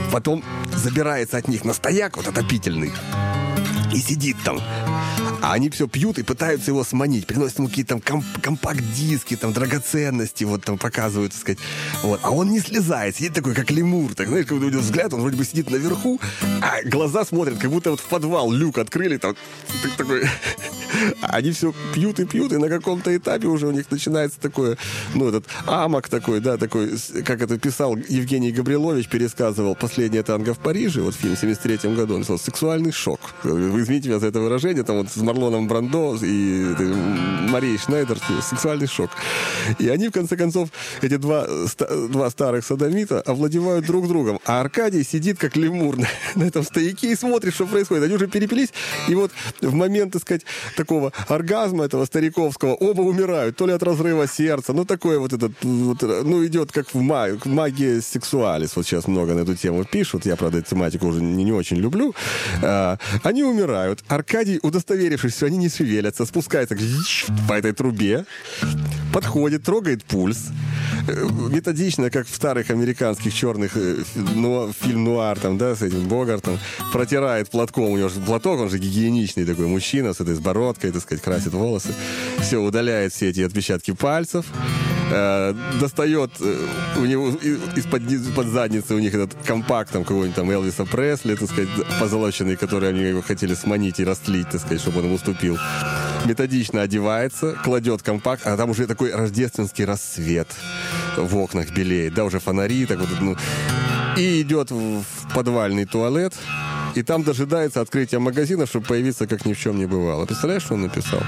Потом забирается от них на стояк вот отопительный и сидит там. А они все пьют и пытаются его сманить. Приносят ему какие-то там компакт-диски, там, драгоценности, вот там показывают, так сказать. Вот. А он не слезает, сидит такой, как лемур. Так, знаешь, когда у него взгляд, он вроде бы сидит наверху, а глаза смотрят, как будто вот в подвал люк открыли, там, такой... Они все пьют, и на каком-то этапе уже у них начинается такое, ну, этот амок такой, да, такой, как это писал Евгений Габрилович, пересказывал «Последнее танго в Париже», вот фильм в 73-м году, он сказал, сексуальный шок. Вы извините меня за это выражение, там вот с Марлоном Брандо и Марией Шнайдер, сексуальный шок. И они, в конце концов, эти два старых содомита овладевают друг другом, а Аркадий сидит, как лемур на этом стояке и смотрит, что происходит. Они уже перепились, и вот в момент, так сказать, такого оргазма этого стариковского оба умирают, то ли от разрыва сердца, ну, такое вот этот, вот, ну, идет как в магия сексуалис, вот сейчас много на эту тему пишут, я, правда, эту тематику уже не очень люблю. Они умирают. Аркадий, удостоверившись, что они не шевелятся, спускается по этой трубе, подходит, трогает пульс, методично, как в старых американских черных фильм-нуар, там, да, с этим Богартом, протирает платком, у него же платок, он же гигиеничный такой мужчина с этой с бородкой, так сказать, красит волосы, все, удаляет все эти отпечатки пальцев, достает у него из-под задницы у них этот компакт там какого-нибудь там Элвиса Пресли, так сказать, позолоченный, который они его хотели сманить и растлить, так сказать, чтобы он им уступил. Методично одевается, кладет компакт, а там уже такой рождественский рассвет в окнах белеет, да, уже фонари, так вот, ну, и идет в подвальный туалет, и там дожидается открытия магазина, чтобы появиться, как ни в чем не бывало. Представляешь, что он написал?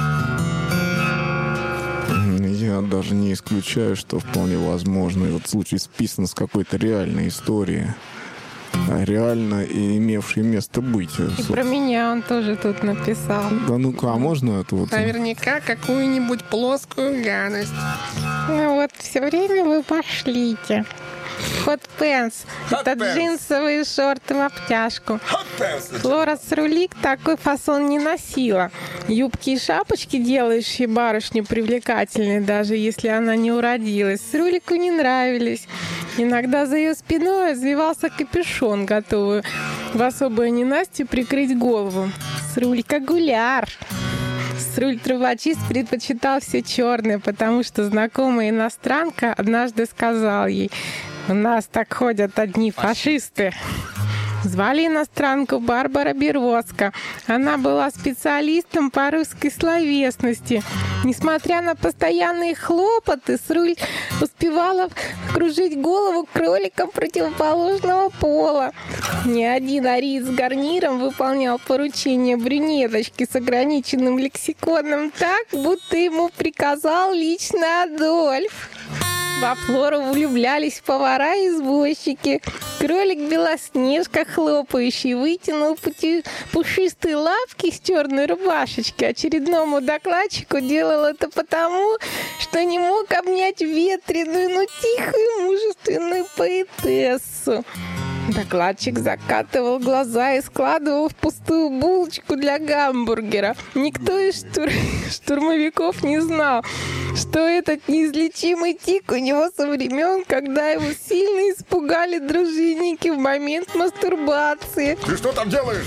Я даже не исключаю, что вполне возможно этот случай списан с какой-то реальной истории, реально и имевшей место быть. И про меня он тоже тут написал. Да ну-ка, а можно это вот? Наверняка какую-нибудь плоскую гадость. Ну вот, все время вы пошлите. Hot Pants. Это джинсовые шорты в обтяжку. Флора с Рулик такой фасон не носила. Юбки и шапочки, делающие барышню привлекательной, даже если она не уродилась, с Рулику не нравились. Иногда за ее спиной развивался капюшон, готовый в особое ненастье прикрыть голову. С Рулика гуляр. Сруль трубочист предпочитал все черное, потому что знакомая иностранка однажды сказал ей: «У нас так ходят одни фашисты». Звали иностранку Барбара Бервоска. Она была специалистом по русской словесности. Несмотря на постоянные хлопоты, Сруль успевала кружить голову кроликам противоположного пола. Ни один ариец с гарниром выполнял поручения брюнеточки с ограниченным лексиконом так, будто ему приказал лично Адольф. Во Флору влюблялись повара и извозчики. Кролик Белоснежка, хлопающий, вытянул пушистые лапки с черной рубашечки. Очередному докладчику делал это потому, что не мог обнять ветреную, но тихую, мужественную поэтессу. Докладчик закатывал глаза и складывал в пустую булочку для гамбургера. Никто из штурмовиков не знал, что этот неизлечимый тик у него со времен, когда его сильно испугали дружинники в момент мастурбации. Ты что там делаешь?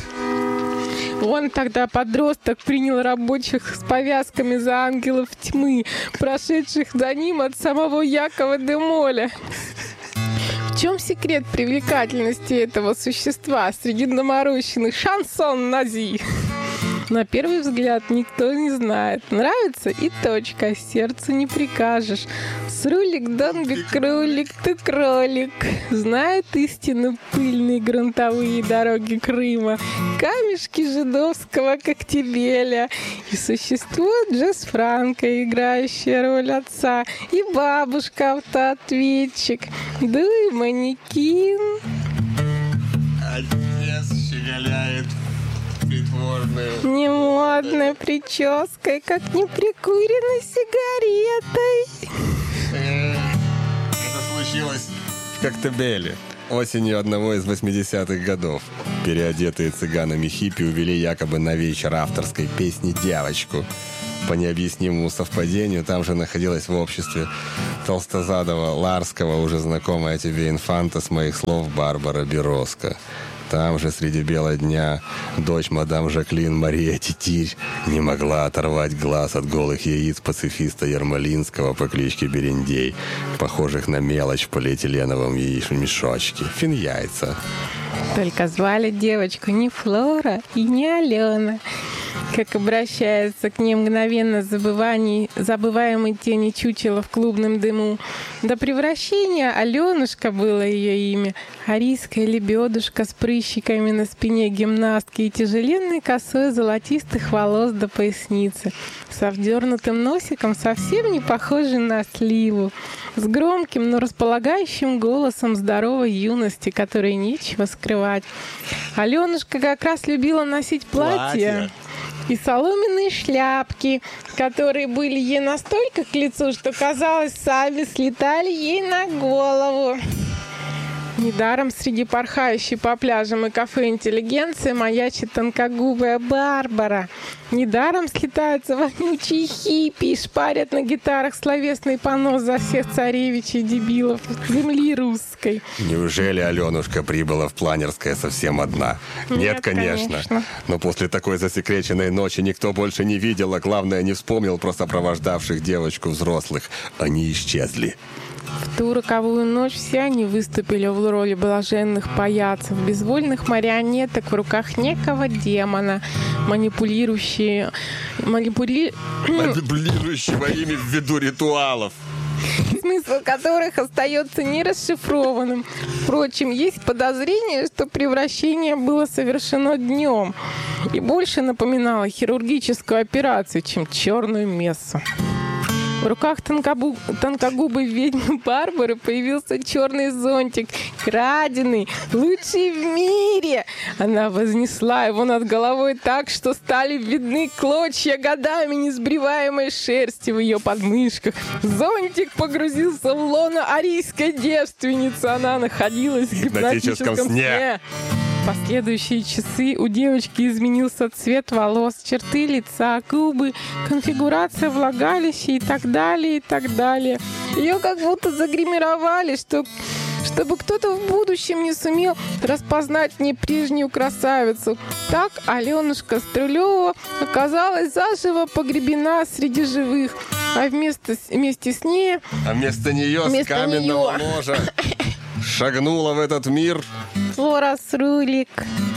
Он тогда, подросток, принял рабочих с повязками за ангелов тьмы, прошедших за ним от самого Якова де Моля. В чем секрет привлекательности этого существа среди доморощенных шансон-нази? На первый взгляд никто не знает. Нравится и точка. Сердцу не прикажешь. Срулик, Донбик, кролик, ты кролик. Знает истину пыльные грунтовые дороги Крыма. Камешки жидовского коктебеля. И существо Джесс Франко, играющая роль отца. И бабушка-автоответчик. Да и манекен. Отец щеголяет притворную. Немодной прической, как неприкуренной сигаретой. Это случилось в Коктебеле осенью одного из 80-х годов. Переодетые цыганами хиппи увели якобы на вечер авторской песни девочку. По необъяснимому совпадению там же находилась в обществе толстозадого Ларского, уже знакомая тебе инфанта с моих слов Барбара Берозко. Там же среди бела дня дочь мадам Жаклин Мария Титирь не могла оторвать глаз от голых яиц пацифиста Ермолинского по кличке Берендей, похожих на мелочь в полиэтиленовом яичном мешочке. Финьяйца. Только звали девочку не Флора и не Алена. Как обращается к ней мгновенно забываемой тени чучела в клубном дыму. До превращения Аленушка было ее имя. Арийская лебедушка с прыщиками на спине гимнастки и тяжеленной косой золотистых волос до поясницы. Со вдернутым носиком, совсем не похожей на сливу. С громким, но располагающим голосом здоровой юности, которой нечего скрывать. Аленушка как раз любила носить платья. И соломенные шляпки, которые были ей настолько к лицу, что, казалось, сами слетали ей на голову. Недаром среди порхающей по пляжам и кафе интеллигенции маячит тонкогубая Барбара. Недаром слетаются вонючие хиппи и шпарят на гитарах словесный понос за всех царевичей дебилов земли русской. Неужели Аленушка прибыла в Планерское совсем одна? Нет, конечно. Но после такой засекреченной ночи никто больше не видел, а главное, не вспомнил про сопровождавших девочку взрослых. Они исчезли. В ту роковую ночь все они выступили в роли блаженных паяцев, безвольных марионеток в руках некого демона, манипулирующего ими в виду ритуалов. Смысл которых остается нерасшифрованным. Впрочем, есть подозрение, что превращение было совершено днем и больше напоминало хирургическую операцию, чем черную мессу. В руках тонкогубой ведьмы Барбары появился черный зонтик, краденый, лучший в мире. Она вознесла его над головой так, что стали видны клочья годами несбриваемой шерсти в ее подмышках. Зонтик погрузился в лоно арийской девственницы. Она находилась в гипнотическом сне. В последующие часы у девочки изменился цвет волос, черты лица, губы, конфигурация влагалища и так далее, и так далее. Ее как будто загримировали, чтобы кто-то в будущем не сумел распознать в ней прежнюю красавицу. Так Аленушка Струлева оказалась заживо погребена среди живых, а вместо нее с каменного ложа шагнула в этот мир Флора Срулик,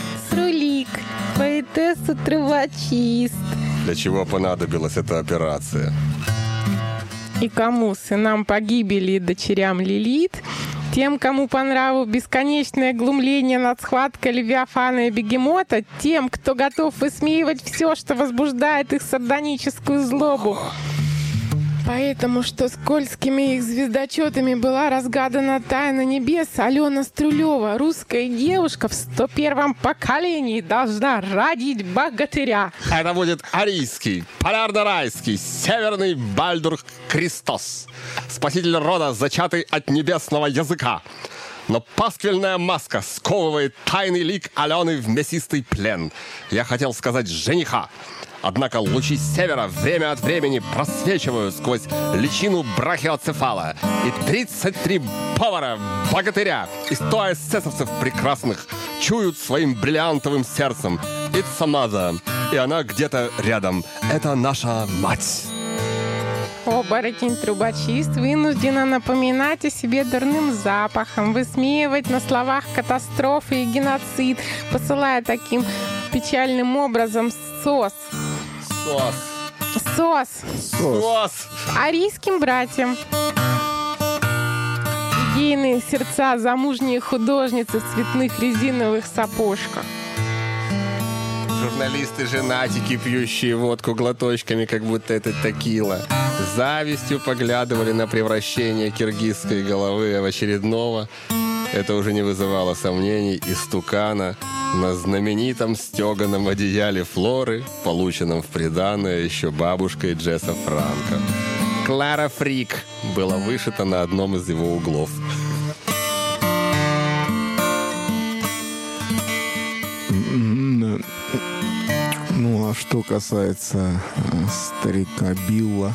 поэтесса-трубочист. Для чего понадобилась эта операция? И кому? Сынам погибели и дочерям Лилит? Тем, кому по нраву бесконечное глумление над схваткой Левиафана и Бегемота? Тем, кто готов высмеивать все, что возбуждает их сардоническую злобу? Поэтому, что скользкими их звездочетами была разгадана тайна небес, Алена Струлева, русская девушка в 101-м поколении, должна родить богатыря. Это будет арийский, полярно-райский, северный Бальдур Христос, спаситель рода, зачатый от небесного языка. Но пасквильная маска сковывает тайный лик Алены в мясистый плен. Я хотел сказать жениха. Однако лучи севера время от времени просвечивают сквозь личину брахиоцефала. И 33 повара, богатыря и 100 эсэсовцев прекрасных чуют своим бриллиантовым сердцем: «It's a mother», и она где-то рядом. Это наша мать. Оборотень-трубочист вынуждена напоминать о себе дурным запахом, высмеивать на словах катастрофы и геноцид, посылая таким печальным образом сос арийским братьям. Идейные сердца замужние художницы в цветных резиновых сапожках. Журналисты-женатики, пьющие водку глоточками, как будто это текила, завистью поглядывали на превращение киргизской головы в очередного, это уже не вызывало сомнений, истукана на знаменитом стеганом одеяле Флоры, полученном в приданое еще бабушкой Джесса Франко. «Клара Фрик» было вышито на одном из его углов. Ну а что? Что касается старика Билла.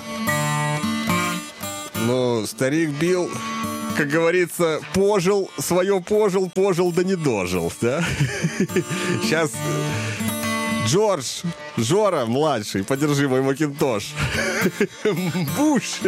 Ну, старик Билл, как говорится, пожил, да не дожил, да? Сейчас Жора, младший, подержи мой макинтош. Буш.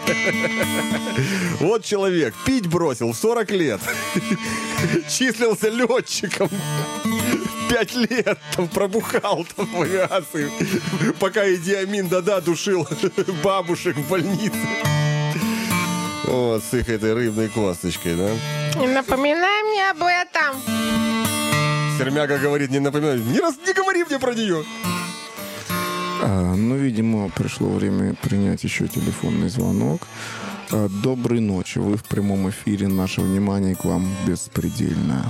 Вот человек, пить бросил в 40 лет. Числился летчиком. 5 лет там пробухал там в авиации, пока Иди Амин душил бабушек в больнице. Вот, с их этой рыбной косточкой, да? Не напоминай мне об этом. Сермяга говорит, не напоминай. Не говори мне про нее. Ну, видимо, пришло время принять еще телефонный звонок. Доброй ночи. Вы в прямом эфире. Наше внимание к вам беспредельно.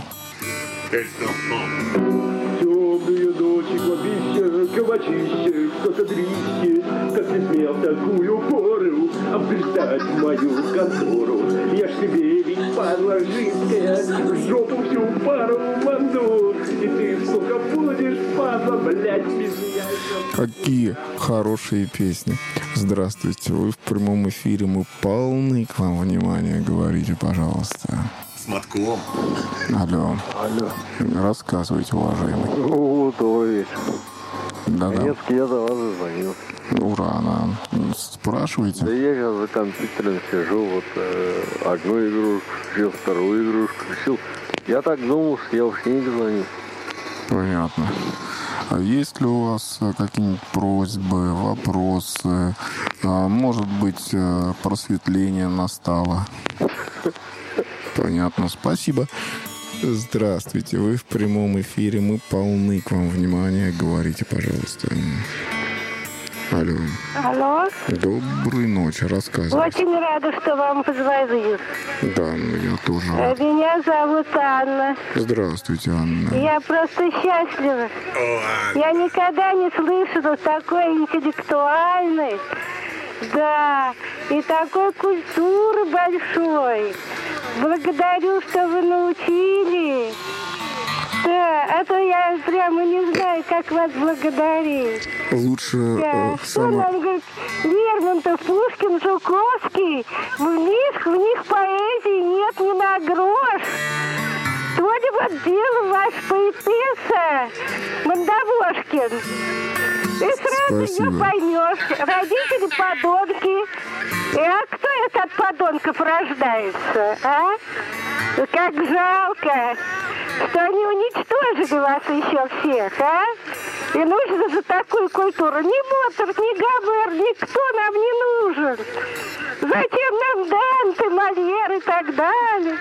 Темные ночи, кладбище, калачище, косодрище, как ты смел в такую пору обгрызать мою контору. Я ж тебе ведь падла жидкая, в жопу всю пару манду, и ты, сука, будешь, падла, блядь, без меня. Какие хорошие песни. Здравствуйте, вы в прямом эфире. Мы полны к вам внимания. Говорите, пожалуйста. С мотком. Алло. Рассказывайте, уважаемый. Добрый вечер. Да-да. Наконец-то я до вас звонил. Ура, спрашивайте. Да я сейчас за компьютером сижу, вот одну игрушку включил, вторую игрушку включил. Я так думал, что я вообще не звоню. Понятно. А есть ли у вас какие-нибудь просьбы, вопросы? Может быть, просветление настало? Понятно, спасибо. Здравствуйте, вы в прямом эфире. Мы полны к вам внимания. Говорите, пожалуйста. Алло. Алло. Доброй ночи, рассказывайте. Очень рада, что вам позвонил. Да, я тоже. Меня зовут Анна. Здравствуйте, Анна. Я просто счастлива. Я никогда не слышала такой интеллектуальной, да, и такой культуры большой. Благодарю, что вы научили. Да, а то я прямо не знаю, как вас благодарить. Лучше Да, что нам говорит Лермонтов, Пушкин, Жуковский, в них поэзии нет ни на грош. Что-нибудь делал ваш поэтесса Мандавошкин. И сразу ее поймешь. Родители подонки. А кто это от подонков рождается, а? Как жалко, что они уничтожили вас еще всех, а? И нужно за такую культуру. Ни Моцарт, ни Гомер, никто нам не нужен. Зачем нам Данте, Мольер и так далее?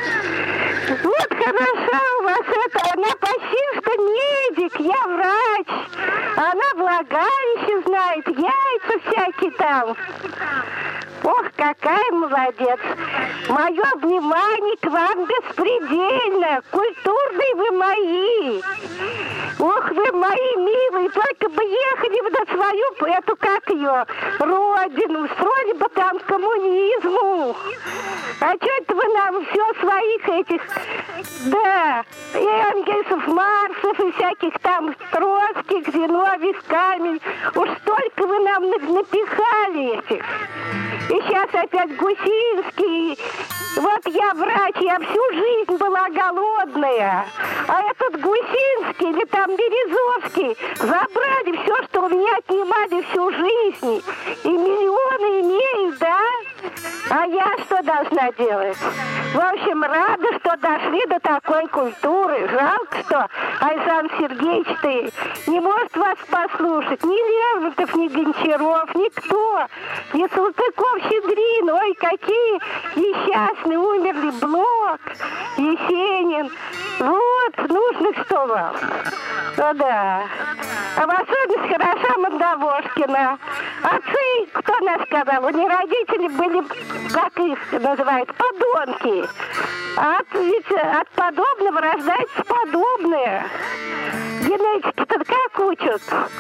Вот хороша у вас это, она почти что медик, я врач. Она влагалище знает, яйца всякие там. Ох, какая молодец. Мое внимание к вам беспредельно. Культурные вы мои. Ох, вы мои милые. Только бы ехали вы на свою, эту, как ее, родину. Строили бы там коммунизму. А что это вы нам все своих этих, да, и Энгельсов, Марсов, и всяких там Троцких, Зиновьев, Камень. Уж столько вы нам напихали этих. И сейчас опять Гусинский. Вот я врач, я всю жизнь была голодная. А этот Гусинский или там Березовский забрали все, что у меня отнимали всю жизнь. И миллионы имеют, да? А я что должна делать? В общем, рада, что дошли до такой культуры. Жалко, что Александр Сергеевич не может вас послушать. Ни Лермонтов, ни Гончаров, никто. Ни Салтыков-Щедрин. Ой, какие несчастные умерли. Блок, Есенин. Вот, нужно что вам. Ну да. А в особенности хороша Мандавошкина. Отцы, кто нас сказал, у них родители были, как их называют, подонки. Ведь от подобного рождается подобное. Генетики-то как учат?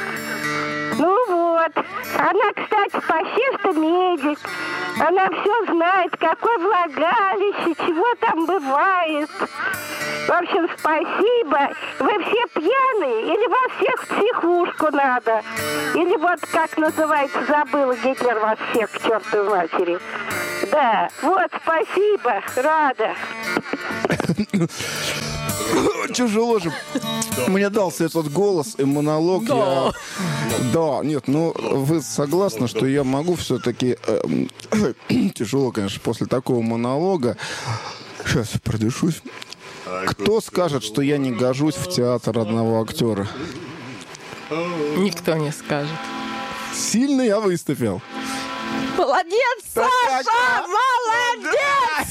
Ну вот. Она, кстати, почти что медик. Она все знает, какое влагалище, чего там бывает. В общем, спасибо. Вы все пьяные? Или вас всех в психушку надо? Или вот как называется, забыла, Гитлер вас всех к чертовой матери. Да, вот, спасибо, рада. Тяжело же. Мне дался этот голос и монолог. Да, нет, ну вы согласны, что я могу все-таки... Тяжело, конечно, после такого монолога. Сейчас продышусь. Кто скажет, что я не гожусь в театр одного актера? Никто не скажет. Сильно я выступил. Молодец, Саша! Молодец!